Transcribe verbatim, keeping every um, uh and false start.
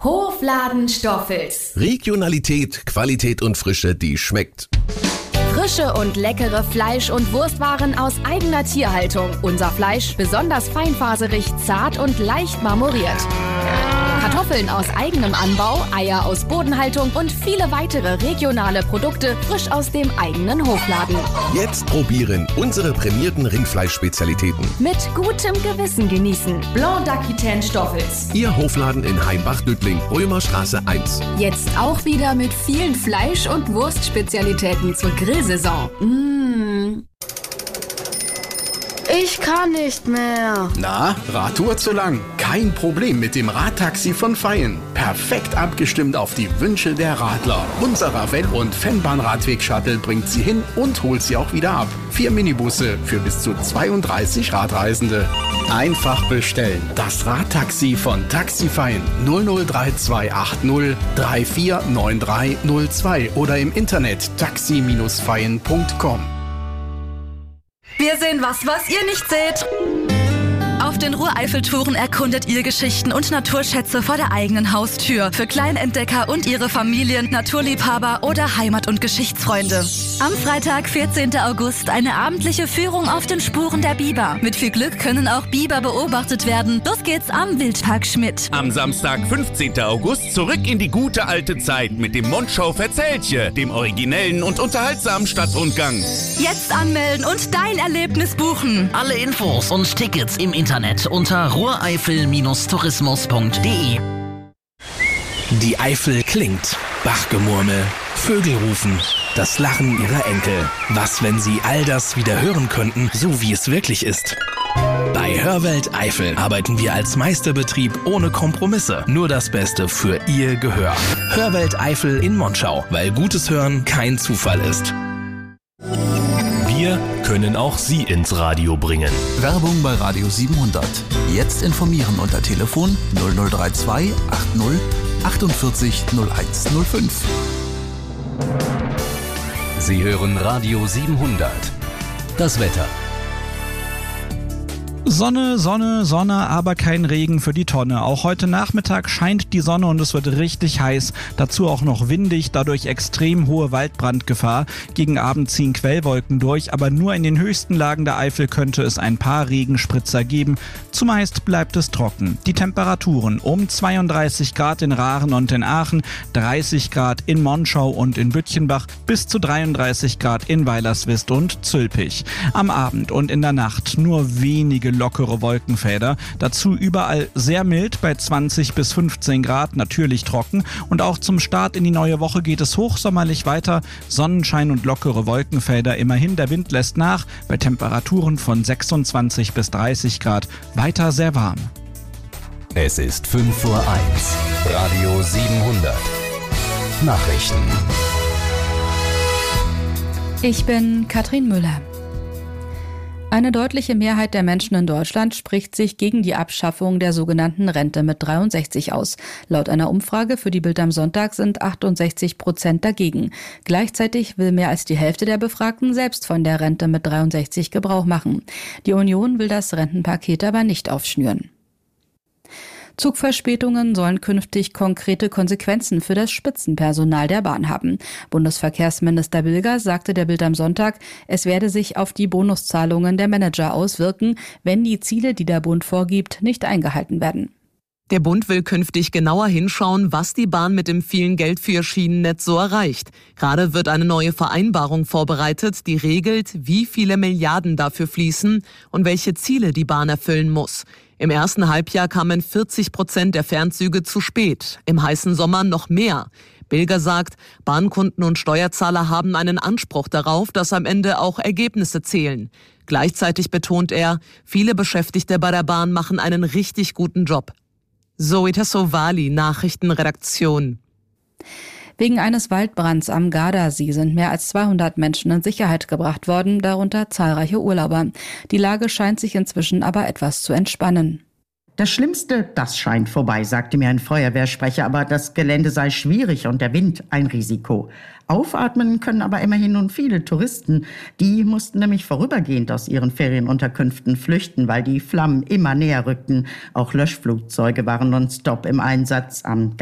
Hofladen Stoffels. Regionalität, Qualität und Frische, die schmeckt. Frische und leckere Fleisch- und Wurstwaren aus eigener Tierhaltung. Unser Fleisch besonders feinfaserig, zart und leicht marmoriert. Kartoffeln aus eigenem Anbau, Eier aus Bodenhaltung und viele weitere regionale Produkte frisch aus dem eigenen Hofladen. Jetzt probieren unsere prämierten Rindfleischspezialitäten. Mit gutem Gewissen genießen. Blanc d'Aquitaine Stoffels. Ihr Hofladen in Heimbach-Döttling, Römerstraße eins. Jetzt auch wieder mit vielen Fleisch- und Wurstspezialitäten zur Grillsaison. Mmh. Ich kann nicht mehr. Na, Radtour zu lang? Kein Problem mit dem Radtaxi von Feyen. Perfekt abgestimmt auf die Wünsche der Radler. Unser Ravel- und Fennbahn-Radweg-Shuttle bringt Sie hin und holt Sie auch wieder ab. Vier Minibusse für bis zu zweiunddreißig Radreisende. Einfach bestellen. Das Radtaxi von Taxi Feyen null null drei zwei acht null drei vier neun drei null zwei oder im Internet taxi Bindestrich feyen Punkt com. Wir sehen was, was ihr nicht seht. Auf den Ruhr-Eifel-Touren erkundet ihr Geschichten und Naturschätze vor der eigenen Haustür. Für Kleinentdecker und ihre Familien, Naturliebhaber oder Heimat- und Geschichtsfreunde. Am Freitag, vierzehnten August, eine abendliche Führung auf den Spuren der Biber. Mit viel Glück können auch Biber beobachtet werden. Los geht's am Wildpark Schmidt. Am Samstag, fünfzehnten August, zurück in die gute alte Zeit mit dem Mondschau Verzähltje, dem originellen und unterhaltsamen Stadtrundgang. Jetzt anmelden und dein Erlebnis buchen. Alle Infos und Tickets im Internet unter ruhreifel Bindestrich tourismus Punkt de. Die Eifel klingt. Bachgemurmel, Vögel rufen, das Lachen ihrer Enkel. Was, wenn sie all das wieder hören könnten, so wie es wirklich ist? Bei Hörwelt Eifel arbeiten wir als Meisterbetrieb ohne Kompromisse. Nur das Beste für Ihr Gehör. Hörwelt Eifel in Monschau, weil gutes Hören kein Zufall ist. Wir können auch Sie ins Radio bringen. Werbung bei Radio siebenhundert. Jetzt informieren unter Telefon null null drei zwei acht null achtundvierzig null eins null fünf. Sie hören Radio siebenhundert. Das Wetter. Sonne, Sonne, Sonne, aber kein Regen für die Tonne. Auch heute Nachmittag scheint die Sonne und es wird richtig heiß. Dazu auch noch windig, dadurch extrem hohe Waldbrandgefahr. Gegen Abend ziehen Quellwolken durch, aber nur in den höchsten Lagen der Eifel könnte es ein paar Regenspritzer geben. Zumeist bleibt es trocken. Die Temperaturen um zweiunddreißig Grad in Raaren und in Aachen, dreißig Grad in Monschau und in Bütchenbach, bis zu dreiunddreißig Grad in Weilerswist und Zülpich. Am Abend und in der Nacht nur wenige lockere Wolkenfelder. Dazu überall sehr mild bei zwanzig bis fünfzehn Grad, natürlich trocken. Und auch zum Start in die neue Woche geht es hochsommerlich weiter. Sonnenschein und lockere Wolkenfelder. Immerhin, der Wind lässt nach. Bei Temperaturen von sechsundzwanzig bis dreißig Grad. Weiter sehr warm. Es ist fünf Uhr eins. Radio siebenhundert. Nachrichten. Ich bin Katrin Müller. Eine deutliche Mehrheit der Menschen in Deutschland spricht sich gegen die Abschaffung der sogenannten Rente mit dreiundsechzig aus. Laut einer Umfrage für die Bild am Sonntag sind achtundsechzig Prozent dagegen. Gleichzeitig will mehr als die Hälfte der Befragten selbst von der Rente mit dreiundsechzig Gebrauch machen. Die Union will das Rentenpaket aber nicht aufschnüren. Zugverspätungen sollen künftig konkrete Konsequenzen für das Spitzenpersonal der Bahn haben. Bundesverkehrsminister Bilger sagte der Bild am Sonntag, es werde sich auf die Bonuszahlungen der Manager auswirken, wenn die Ziele, die der Bund vorgibt, nicht eingehalten werden. Der Bund will künftig genauer hinschauen, was die Bahn mit dem vielen Geld für ihr Schienennetz so erreicht. Gerade wird eine neue Vereinbarung vorbereitet, die regelt, wie viele Milliarden dafür fließen und welche Ziele die Bahn erfüllen muss. Im ersten Halbjahr kamen vierzig Prozent der Fernzüge zu spät, im heißen Sommer noch mehr. Bilger sagt, Bahnkunden und Steuerzahler haben einen Anspruch darauf, dass am Ende auch Ergebnisse zählen. Gleichzeitig betont er, viele Beschäftigte bei der Bahn machen einen richtig guten Job. Zoe Tassovali, Nachrichtenredaktion. Wegen eines Waldbrands am Gardasee sind mehr als zweihundert Menschen in Sicherheit gebracht worden, darunter zahlreiche Urlauber. Die Lage scheint sich inzwischen aber etwas zu entspannen. Das Schlimmste, das scheint vorbei, sagte mir ein Feuerwehrsprecher, aber das Gelände sei schwierig und der Wind ein Risiko. Aufatmen können aber immerhin nun viele Touristen. Die mussten nämlich vorübergehend aus ihren Ferienunterkünften flüchten, weil die Flammen immer näher rückten. Auch Löschflugzeuge waren nonstop im Einsatz. Am